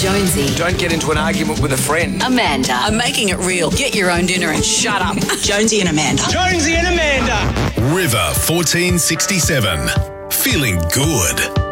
Jonesy. Don't get into an argument with a friend. Amanda. I'm making it real. Get your own dinner and shut up. Jonesy and Amanda. Jonesy and Amanda. River 1467. Feeling good.